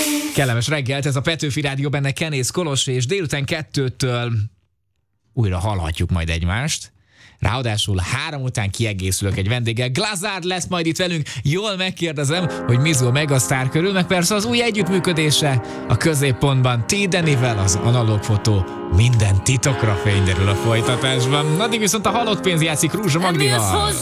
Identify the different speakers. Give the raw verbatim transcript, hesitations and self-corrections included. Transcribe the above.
Speaker 1: Kellemes reggelt, ez a Petőfi Rádió, benne Kenész Kolos, és délután kettőtől újra hallhatjuk majd egymást. Ráadásul három után kiegészülök egy vendéggel. Glazár lesz majd itt velünk. Jól megkérdezem, hogy mi zúg meg a sztár körül, meg persze az új együttműködése a középpontban. T. Denivel az analóg fotó. Minden titokra fényderül a folytatásban. Addig viszont a halott pénz játszik Rúzsa Magdival.